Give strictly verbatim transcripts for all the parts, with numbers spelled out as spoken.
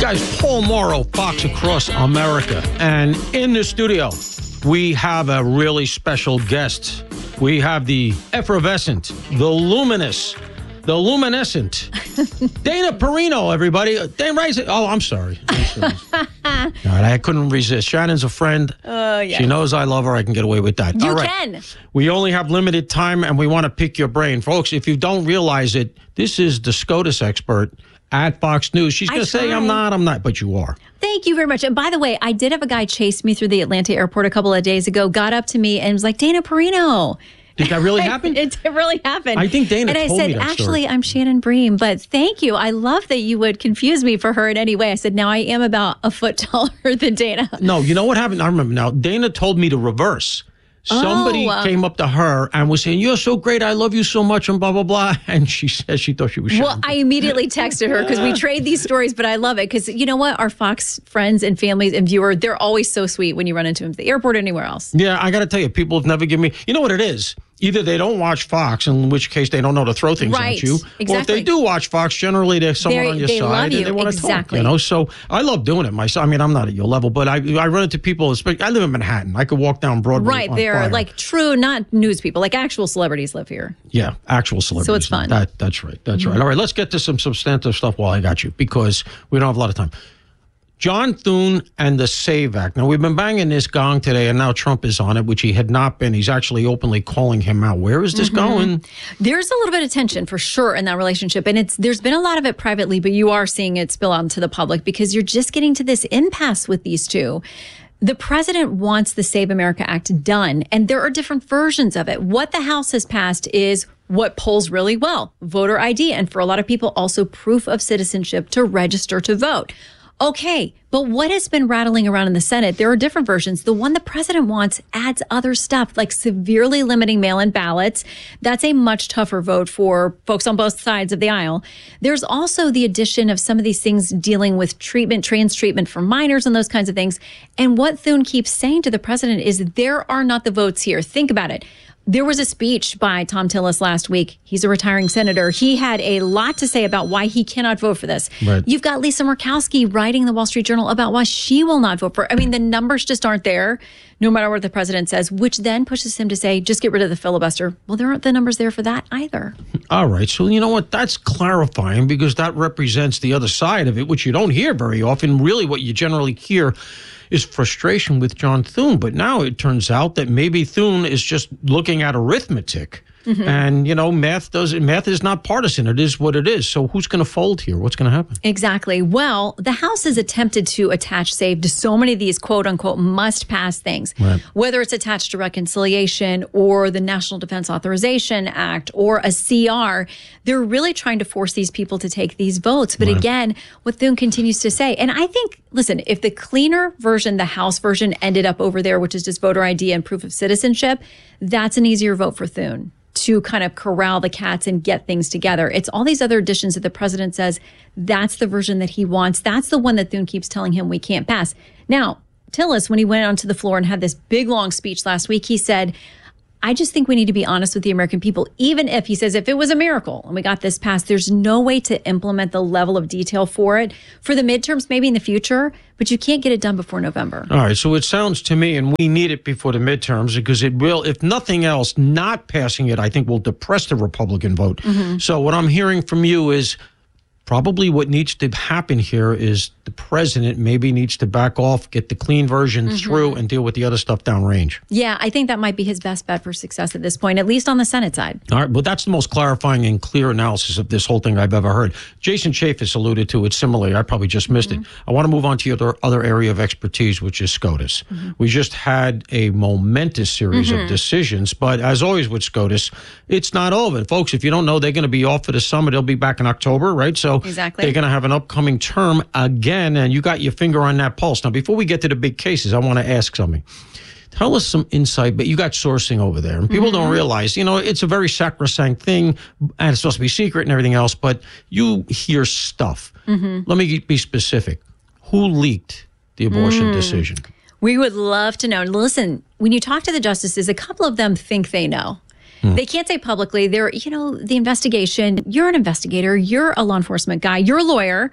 Guys, Paul Morrow, Fox Across America. And in the studio, we have a really special guest. We have the effervescent, the luminous, the luminescent, Dana Perino, everybody. Dana Rice. Oh, I'm sorry. I'm sorry. All right, I couldn't resist. Shannon's a friend. Oh, yeah. She knows I love her. I can get away with that. You All right. can. We only have limited time, and we want to pick your brain. Folks, if you don't realize it, this is the SCOTUS expert at Fox News. She's going to say, I'm not, I'm not, but you are. Thank you very much. And by the way, I did have a guy chase me through the Atlanta airport a couple of days ago, got up to me and was like, Dana Perino. Did that really happen? It really happened. I think Dana and I told said, me that actually, story. I'm Shannon Bream, but thank you. I love that you would confuse me for her in any way. I said, now I am about a foot taller than Dana. No, you know what happened? I remember now. Dana told me to reverse. Somebody Oh. came up to her and was saying, you're so great. I love you so much and blah, blah, blah. And she said she thought she was Well, Shannon. I immediately texted her because we trade these stories, but I love it because you know what? Our Fox friends and families and viewers, they're always so sweet when you run into them at the airport or anywhere else. Yeah, I got to tell you, people have never given me, you know what it is? Either they don't watch Fox, in which case they don't know to throw things Right, at you. Or if exactly. they do watch Fox, generally there's someone They're- on your they love side you, and they want to exactly. talk. You know, so I love doing it myself. I mean, I'm not at your level, but I I run into people. especially- I live in Manhattan. I could walk down Broadway. Right. on They're fire. like true, not news people, like actual celebrities live here. Yeah, actual celebrities. So it's fun. That, that's right. That's right. All right, let's get to some substantive stuff while I got you, because we don't have a lot of time. John Thune and the SAVE Act. Now, we've been banging this gong today, and now Trump is on it, which he had not been. He's actually openly calling him out. Where is this Mm-hmm. going? There's a little bit of tension for sure in that relationship. And it's there's been a lot of it privately, but you are seeing it spill out into the public because you're just getting to this impasse with these two. The president wants the Save America Act done, and there are different versions of it. What the House has passed is what polls really well, voter I D, and for a lot of people, also proof of citizenship to register to vote. Okay, but what has been rattling around in the Senate? There are different versions. The one the president wants adds other stuff like severely limiting mail-in ballots. That's a much tougher vote for folks on both sides of the aisle. There's also the addition of some of these things dealing with treatment, trans treatment for minors and those kinds of things. And what Thune keeps saying to the president is there are not the votes here. Think about it. There was a speech by Tom Tillis last week. He's a retiring senator. He had a lot to say about why he cannot vote for this. Right. You've got Lisa Murkowski writing in the Wall Street Journal about why she will not vote for it. I mean, the numbers just aren't there, no matter what the president says, which then pushes him to say, just get rid of the filibuster. Well, there aren't the numbers there for that either. All right. So, you know what? That's clarifying because that represents the other side of it, which you don't hear very often. Really, what you generally hear is frustration with John Thune. But now it turns out that maybe Thune is just looking at arithmetic. Mm-hmm. And, you know, math doesn't, math is not partisan. It is what it is. So who's going to fold here? What's going to happen? Exactly. Well, the House has attempted to attach SAVE to so many of these quote unquote must pass things, Right. whether it's attached to reconciliation or the National Defense Authorization Act or a C R. They're really trying to force these people to take these votes. But Right. again, what Thune continues to say, and I think, listen, if the cleaner version, the House version ended up over there, which is just voter I D and proof of citizenship, that's an easier vote for Thune to kind of corral the cats and get things together. It's all these other additions that the president says that's the version that he wants. That's the one that Thune keeps telling him we can't pass. Now, Tillis, when he went onto the floor and had this big, long speech last week, he said, I just think we need to be honest with the American people. Even if, he says, if it was a miracle and we got this passed, there's no way to implement the level of detail for it. For the midterms, maybe in the future, but you can't get it done before November. All right. So it sounds to me, and we need it before the midterms because it will, if nothing else, not passing it, I think will depress the Republican vote. Mm-hmm. So what I'm hearing from you is probably what needs to happen here is the president maybe needs to back off, get the clean version mm-hmm. through, and deal with the other stuff downrange. Yeah, I think that might be his best bet for success at this point, at least on the Senate side. All right, well, that's the most clarifying and clear analysis of this whole thing I've ever heard. Jason Chaffetz alluded to it similarly. I probably just missed mm-hmm. it. I want to move on to your other, other area of expertise, which is SCOTUS. Mm-hmm. We just had a momentous series mm-hmm. of decisions, but as always with SCOTUS, it's not over. Folks, if you don't know, they're going to be off for the summer. They'll be back in October, right? So exactly. they're going to have an upcoming term again, and you got your finger on that pulse. Now, before we get to the big cases, I want to ask something. Tell us some insight, but you got sourcing over there, and people mm-hmm. don't realize, you know, it's a very sacrosanct thing, and it's supposed to be secret and everything else, but you hear stuff. Mm-hmm. Let me be specific. Who leaked the abortion mm. decision? We would love to know. Listen, when you talk to the justices, a couple of them think they know. Mm. They can't say publicly. They're, you know, the investigation, you're an investigator, you're a law enforcement guy, you're a lawyer.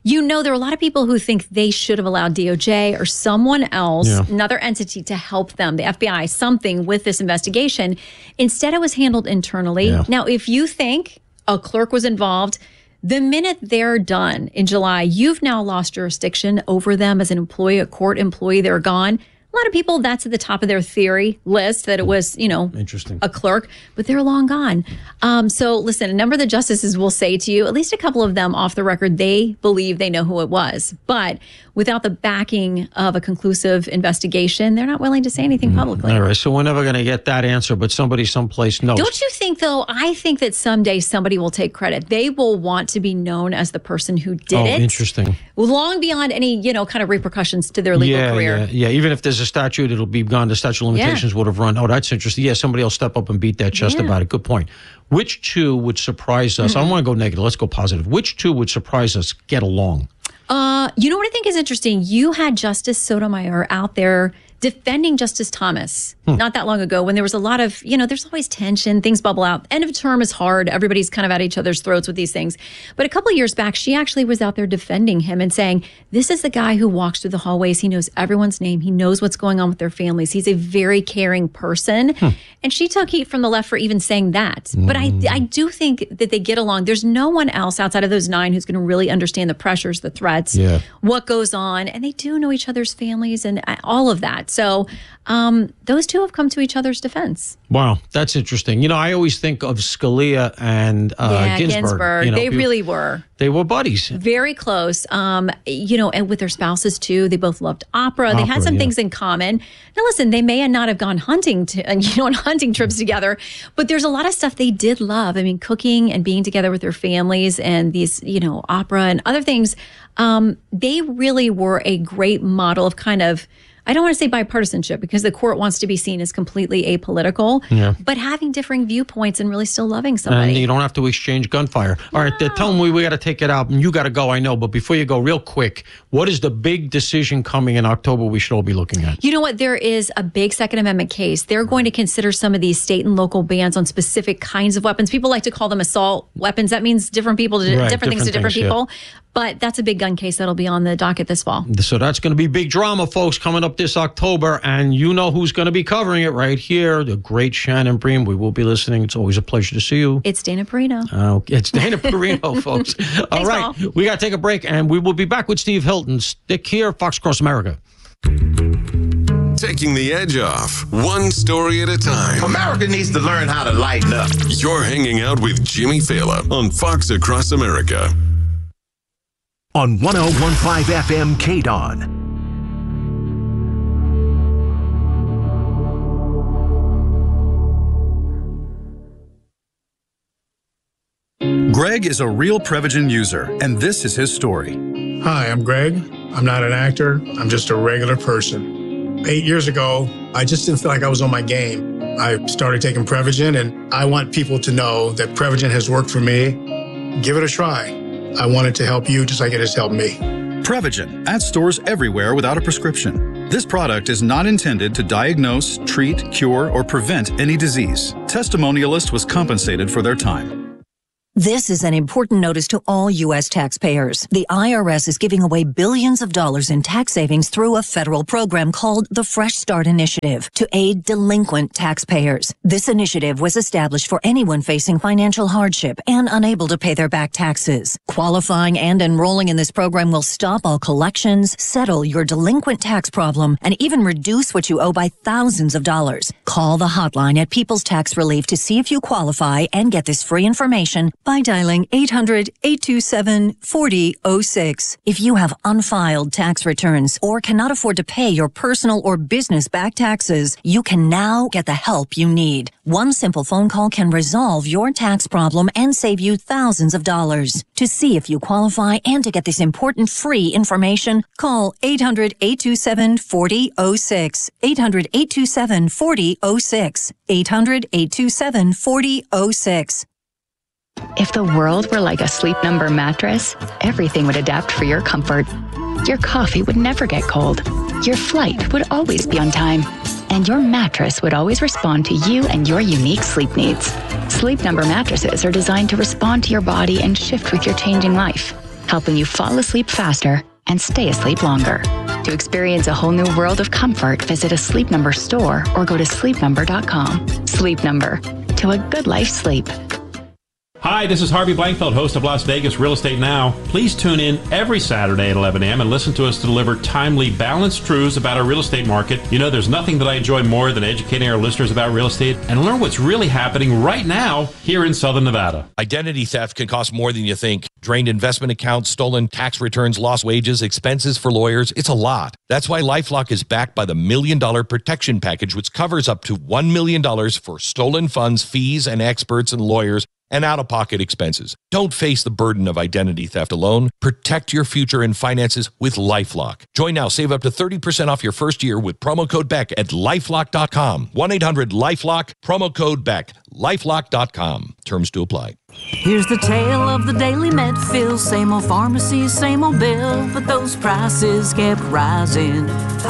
You know, there are a lot of people who think they should have allowed D O J or someone else, Yeah. another entity, to help them, the F B I, something with this investigation. Instead, it was handled internally. Yeah. Now, if you think a clerk was involved, the minute they're done in July, you've now lost jurisdiction over them as an employee, a court employee. They're gone. A lot of people, that's at the top of their theory list, that it was, you know, Interesting. a clerk, but they're long gone. Um, so listen, a number of the justices will say to you, at least a couple of them off the record, they believe they know who it was. But without the backing of a conclusive investigation, they're not willing to say anything publicly. All right, so we're never going to get that answer, but somebody someplace knows. Don't you think, though, I think that someday somebody will take credit. They will want to be known as the person who did oh, it. interesting. Long beyond any, you know, kind of repercussions to their legal yeah, career. Yeah, yeah. Even if there's a statute, it'll be gone. The statute of limitations Yeah. would have run. Oh, that's interesting. Yeah, somebody will step up and beat that chest Yeah. about it. Good point. Which two would surprise us? Mm-hmm. I don't want to go negative. Let's go positive. Which two would surprise us get along? Uh, you know what I think is interesting? You had Justice Sotomayor out there defending Justice Thomas Hmm. not that long ago when there was a lot of, you know, there's always tension, things bubble out. End of term is hard. Everybody's kind of at each other's throats with these things. But a couple of years back, she actually was out there defending him and saying, this is the guy who walks through the hallways. He knows everyone's name. He knows what's going on with their families. He's a very caring person. Hmm. And she took heat from the left for even saying that. But I, I do think that they get along. There's no one else outside of those nine who's going to really understand the pressures, the threats, Yeah. what goes on. And they do know each other's families and uh, all of that. So um, those two have come to each other's defense. Wow, that's interesting. You know, I always think of Scalia and uh, yeah, Ginsburg. Ginsburg. You know, they people- really were. They were buddies. Very close, um, you know, and with their spouses too. They both loved opera. They had Opera, some yeah. things in common. Now, listen, they may not have gone hunting, to, you know, on hunting trips together, but there's a lot of stuff they did love. I mean, cooking and being together with their families and these, you know, opera and other things. Um, they really were a great model of kind of, I don't want to say bipartisanship because the court wants to be seen as completely apolitical, Yeah. but having differing viewpoints and really still loving somebody. And you don't have to exchange gunfire. All right, they're telling me we got to take it out, and you got to go, I know. But before you go, real quick, what is the big decision coming in October we should all be looking at? You know what? There is a big Second Amendment case. They're going to consider some of these state and local bans on specific kinds of weapons. People like to call them assault weapons. That means different people, to, Right, different things to different different things, people. But that's a big gun case that'll be on the docket this fall. So that's going to be big drama, folks, coming up this October. And you know who's going to be covering it right here, the great Shannon Bream. We will be listening. It's always a pleasure to see you. It's Dana Perino. Uh, it's Dana Perino, folks. All Thanks, right, Paul. we got to take a break, and we will be back with Steve Hilton. Stick here, Fox Cross America. Taking the edge off, one story at a time. America needs to learn how to lighten up. You're hanging out with Jimmy Fallon on Fox Across America. On one oh one point five F M K D O N. Greg is a real Prevagen user, and this is his story. Hi, I'm Greg. I'm not an actor. I'm just a regular person. Eight years ago, I just didn't feel like I was on my game. I started taking Prevagen, and I want people to know that Prevagen has worked for me. Give it a try. I want it to help you just like it has helped me. Prevagen, at stores everywhere without a prescription. This product is not intended to diagnose, treat, cure, or prevent any disease. Testimonialist was compensated for their time. This is an important notice to all U S taxpayers. The I R S is giving away billions of dollars in tax savings through a federal program called the Fresh Start Initiative to aid delinquent taxpayers. This initiative was established for anyone facing financial hardship and unable to pay their back taxes. Qualifying and enrolling in this program will stop all collections, settle your delinquent tax problem, and even reduce what you owe by thousands of dollars. Call the hotline at People's Tax Relief to see if you qualify and get this free information by dialing eight hundred, eight two seven, four zero zero six. If you have unfiled tax returns or cannot afford to pay your personal or business back taxes, you can now get the help you need. One simple phone call can resolve your tax problem and save you thousands of dollars. To see if you qualify and to get this important free information, call eight hundred, eight two seven, four zero zero six. eight hundred, eight two seven, four zero zero six. eight hundred, eight two seven, four zero zero six. If the world were like a Sleep Number mattress, everything would adapt for your comfort. Your coffee would never get cold. Your flight would always be on time. And your mattress would always respond to you and your unique sleep needs. Sleep Number mattresses are designed to respond to your body and shift with your changing life. helping you fall asleep faster and stay asleep longer. To experience a whole new world of comfort, visit a Sleep Number store or go to sleep number dot com. Sleep Number, to a good life sleep. Hi, this is Harvey Blankfeld, host of Las Vegas Real Estate Now. Please tune in every Saturday at eleven a.m. and listen to us to deliver timely, balanced truths about our real estate market. You know, there's nothing that I enjoy more than educating our listeners about real estate and learn what's really happening right now here in Southern Nevada. Identity theft can cost more than you think. Drained investment accounts, stolen tax returns, lost wages, expenses for lawyers. It's a lot. That's why LifeLock is backed by the Million Dollar Protection Package, which covers up to one million dollars for stolen funds, fees, and experts and lawyers, and out-of-pocket expenses. Don't face the burden of identity theft alone. Protect your future and finances with LifeLock. Join now. Save up to thirty percent off your first year with promo code Beck at lifelock dot com. one eight hundred lifelock, promo code Beck. lifelock dot com. Terms to apply. Here's the tale of the daily Medfill. Same old pharmacy, same old bill, but those prices kept rising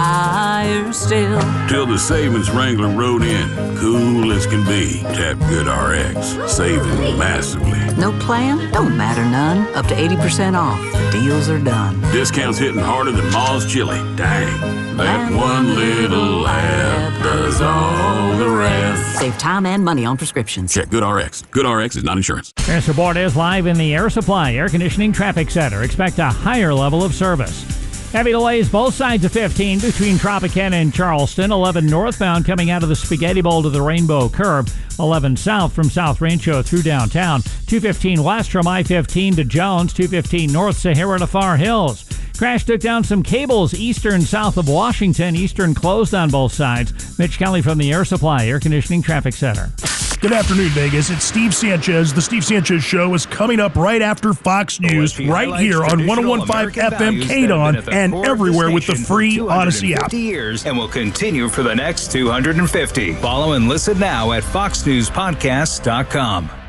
higher still. Till the savings wrangler rode in, cool as can be. Tap GoodRx, saving massively. No plan? Don't matter none. Up to eighty percent off. The deals are done. Discounts hitting harder than Ma's chili. Dang. That one little app does all the rest. Save time and money on prescriptions. Check GoodRx. GoodRx is not insurance. This report is live in the Air Supply Air Conditioning Traffic Center. Expect a higher level of service. Heavy delays both sides of fifteen between Tropicana and Charleston. eleven northbound coming out of the Spaghetti Bowl to the Rainbow Curve. eleven south from South Rancho through downtown. two fifteen west from I fifteen to Jones. two fifteen north Sahara to Far Hills. Crash took down some cables eastern south of Washington. Eastern closed on both sides. Mitch Kelly from the Air Supply Air Conditioning Traffic Center. Good afternoon, Vegas. It's Steve Sanchez. The Steve Sanchez Show is coming up right after Fox News, right here on one oh one point five F M K D O N and everywhere with the free Odyssey app. Years and will continue for the next two hundred fifty. Follow and listen now at fox news podcast dot com.